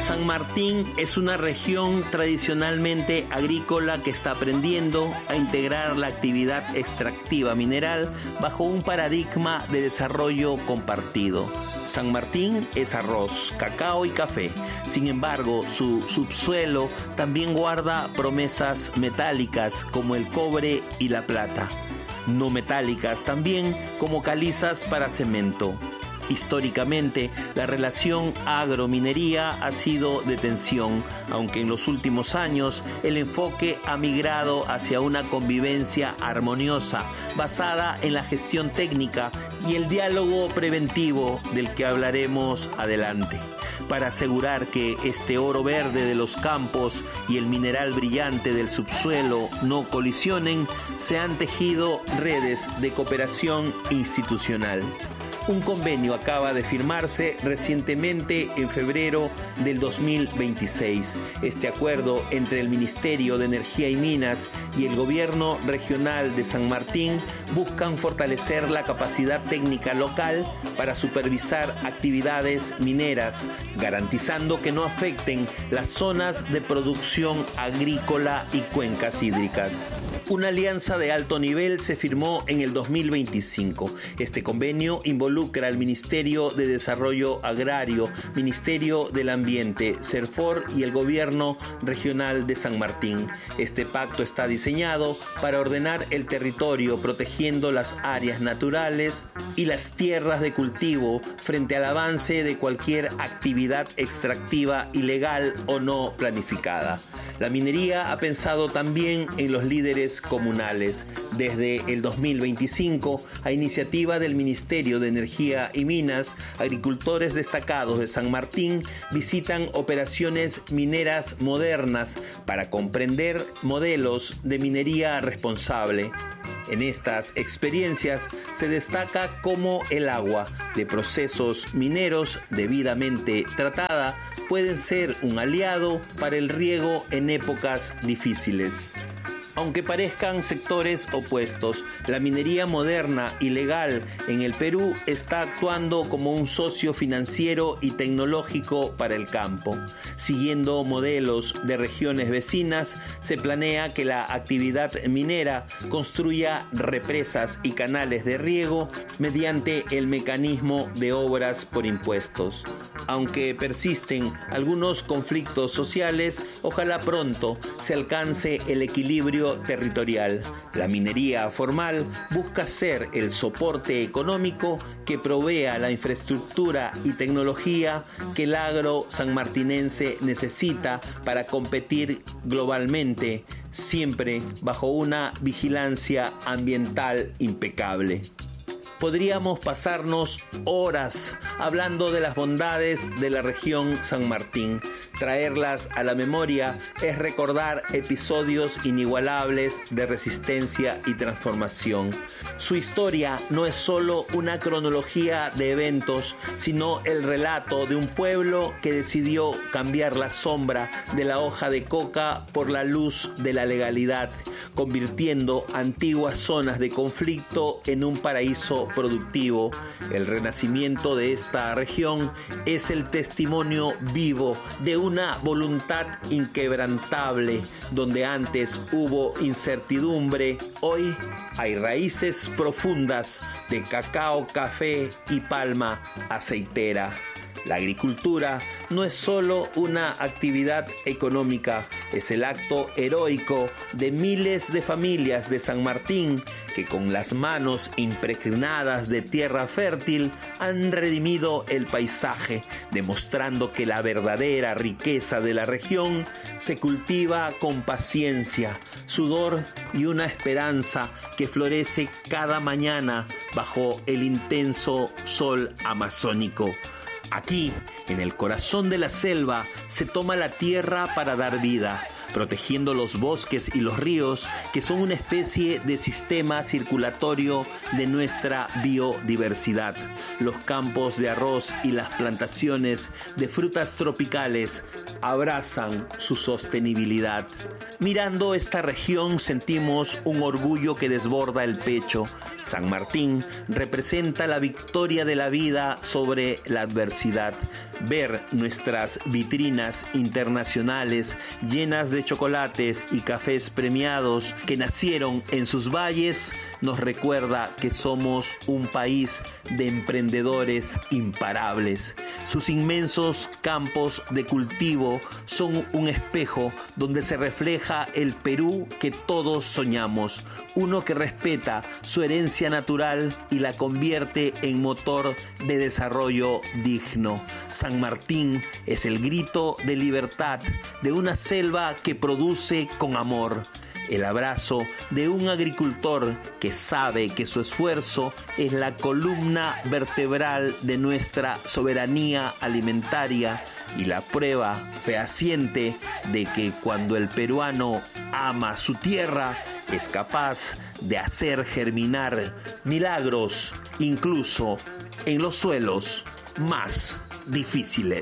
San Martín es una región tradicionalmente agrícola que está aprendiendo a integrar la actividad extractiva mineral bajo un paradigma de desarrollo compartido. San Martín es arroz, cacao y café. Sin embargo, su subsuelo también guarda promesas metálicas como el cobre y la plata. No metálicas también como calizas para cemento. Históricamente, la relación agrominería ha sido de tensión, aunque en los últimos años el enfoque ha migrado hacia una convivencia armoniosa, basada en la gestión técnica y el diálogo preventivo del que hablaremos adelante. Para asegurar que este oro verde de los campos y el mineral brillante del subsuelo no colisionen, se han tejido redes de cooperación institucional. Un convenio acaba de firmarse recientemente en febrero del 2026. Este acuerdo entre el Ministerio de Energía y Minas y el Gobierno Regional de San Martín buscan fortalecer la capacidad técnica local para supervisar actividades mineras, garantizando que no afecten las zonas de producción agrícola y cuencas hídricas. Una alianza de alto nivel se firmó en el 2025. Este convenio involucra al Ministerio de Desarrollo Agrario, Ministerio del Ambiente, CERFOR y el Gobierno Regional de San Martín. Este pacto está diseñado para ordenar el territorio, protegiendo las áreas naturales y las tierras de cultivo frente al avance de cualquier actividad extractiva ilegal o no planificada. La minería ha pensado también en los líderes comunales. Desde el 2025, a iniciativa del Ministerio de Energía y Minas, agricultores destacados de San Martín visitan operaciones mineras modernas para comprender modelos de minería responsable. En estas experiencias se destaca cómo el agua de procesos mineros debidamente tratada puede ser un aliado para el riego en épocas difíciles. Aunque parezcan sectores opuestos, la minería moderna y legal en el Perú está actuando como un socio financiero y tecnológico para el campo. Siguiendo modelos de regiones vecinas, se planea que la actividad minera construya represas y canales de riego mediante el mecanismo de obras por impuestos. Aunque persisten algunos conflictos sociales, ojalá pronto se alcance el equilibrio territorial. La minería formal busca ser el soporte económico que provea la infraestructura y tecnología que el agro sanmartinense necesita para competir globalmente, siempre bajo una vigilancia ambiental impecable. Podríamos pasarnos horas hablando de las bondades de la región San Martín. Traerlas a la memoria es recordar episodios inigualables de resistencia y transformación. Su historia no es solo una cronología de eventos, sino el relato de un pueblo que decidió cambiar la sombra de la hoja de coca por la luz de la legalidad, convirtiendo antiguas zonas de conflicto en un paraíso productivo. El renacimiento de esta región es el testimonio vivo de una voluntad inquebrantable. Donde antes hubo incertidumbre, hoy hay raíces profundas de cacao, café y palma aceitera. La agricultura no es solo una actividad económica, es el acto heroico de miles de familias de San Martín que con las manos impregnadas de tierra fértil han redimido el paisaje, demostrando que la verdadera riqueza de la región se cultiva con paciencia, sudor y una esperanza que florece cada mañana bajo el intenso sol amazónico. Aquí, en el corazón de la selva, se toma la tierra para dar vida. protegiendo los bosques y los ríos, que son una especie de sistema circulatorio de nuestra biodiversidad. Los campos de arroz y las plantaciones de frutas tropicales abrazan su sostenibilidad. Mirando esta región sentimos un orgullo que desborda el pecho. San Martín representa la victoria de la vida sobre la adversidad. Ver nuestras vitrinas internacionales llenas de chocolates y cafés premiados que nacieron en sus valles nos recuerda que somos un país de emprendedores imparables. Sus inmensos campos de cultivo son un espejo donde se refleja el Perú que todos soñamos, uno que respeta su herencia natural y la convierte en motor de desarrollo digno. San Martín es el grito de libertad de una selva que produce con amor. El abrazo de un agricultor que sabe que su esfuerzo es la columna vertebral de nuestra soberanía alimentaria y la prueba fehaciente de que cuando el peruano ama su tierra es capaz de hacer germinar milagros incluso en los suelos más difíciles.